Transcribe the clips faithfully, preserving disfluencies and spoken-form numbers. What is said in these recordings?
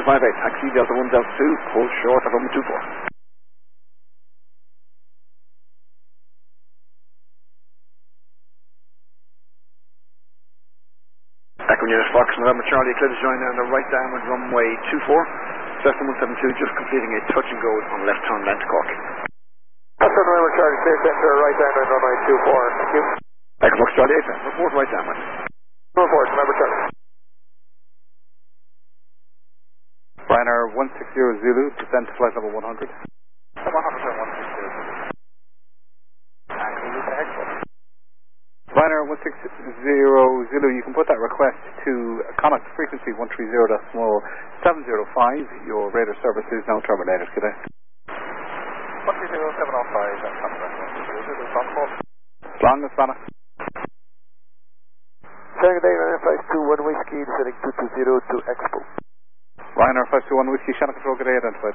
five eight, taxi Delta one Delta two, hold short of runway two four. Echo Unit Fox, November Charlie, Eclipse join on the right downwind runway two four. Cessna one seven two just completing a touch and go on left turn length to Cork. That's November Charlie, clear center, right downwind runway two four, thank you. Echo Fox Charlie eight, report right downwind. Report, November Charlie. Ryanair one six zero Zulu, descend to flight level one hundred. one hundred and one six zero. And you to Expo. Ryanair one six zero Zulu, you can put that request to Connacht frequency one three zero seven zero five. Your radar service is now terminated. Good day. one three zero seven zero five, that's Connacht. Long as Bannock. Second day, Ryanair five two one Whiskey, descending two two zero to Expo. Ryanair five two one Whiskey, channel control, good day, identified.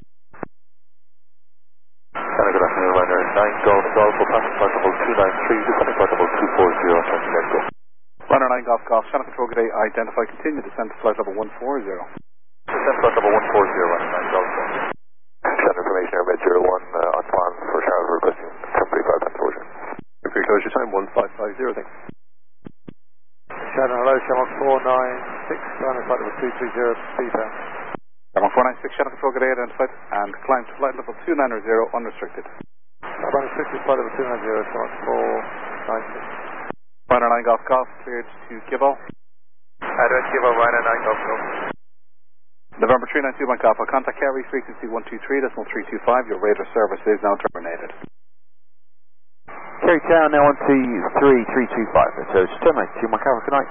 Hello, good afternoon, Ryanair nine Golf Golf, passing flight level two nine three, descending flight level two four zero, taxi let's go. Ryanair nine Golf Golf, channel control, good day, identified, continue descend to flight level one four zero. Descend flight level one four zero, Ryanair nine Golf Golf. Channel information, Air Med zero one, uh, on plan for Charles requesting temporary five time closure. Temporary closure time one five five zero, thanks. Channel hello, channel four nine six, Ryanair flight level two three zero, Peter. Channel four nine six, channel control, good day, identified, and climb to flight level two nine zero, unrestricted. Unrestricted flight level two nine zero, channel four nine six. Ryanair nine Golf Golf, cleared to Gibbo. Address Gibbo, Ryanair nine Golf Golf. November three nine two Bank Alpha, contact carry frequency one two three three two five, your radar service is now terminated. Carry Town now on to three three two five, so it's terminated to Bank Alpha, good night.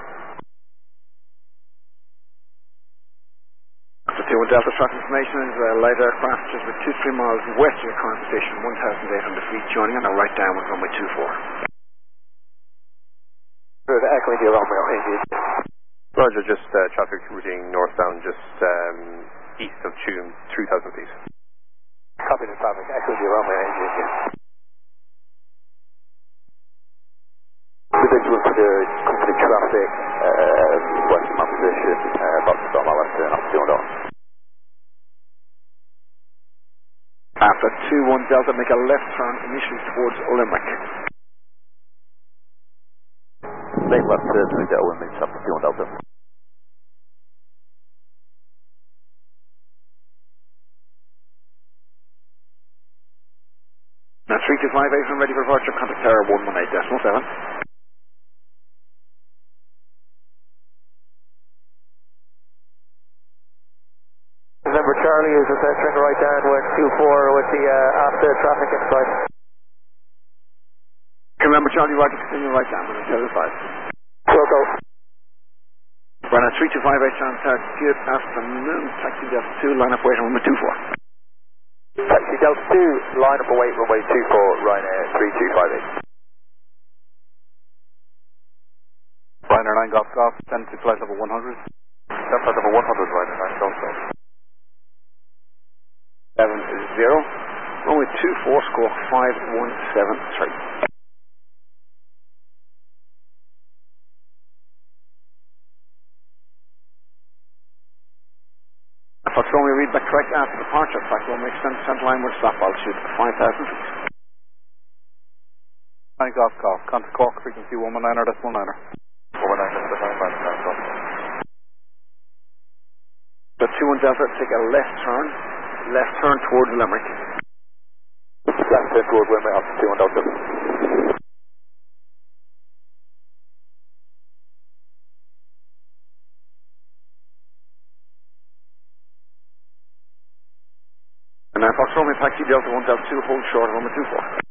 two one Delta traffic information is a light aircraft just with two three miles west of your current station, one thousand eight hundred feet, joining on a right downwind runway two four. Good, echoing the Romeo, engage. Roger, just uh, traffic routing northbound, just um, east of Tuam, three thousand feet. Copy the traffic, echoing the Romeo, engage. Visual for the company traffic, uh, western map position, uh, box on my left turn, off two one. After two one Delta, make a left turn initially towards Limerick. Late left turn to Delta Limerick, after two one Delta. Now three two five eight, I'm ready for departure, contact tower one one eight decimal seven. November Charlie is centering right downwind two four with the uh, after traffic inside. Remember Charlie, right to continue right downwind until the five. Will go. Run at three two five eight, channel tower, good afternoon, taxi Delta two, line up wait runway two four. Taxi Delta two, line up await runway two four, Ryanair three two five eight. Ryanair nine Golf Golf, descend to flight level one hundred. Descend flight level one hundred, Ryanair nine Golf Golf. seven zero, runway two four, score five one seven three. Fox Romeo, read back correct after departure, Fox Romeo extend central line with stop altitude five thousand feet. nine Golf Golf, contact Cork frequency one one nine decimal nine. one one nine decimal nine, Golf. The two one Delta, take a left turn, left turn towards Limerick. Left turn towards Limerick after two one Delta. And now Fox Romeo, taxi Delta one Delta two, hold short of runway two four.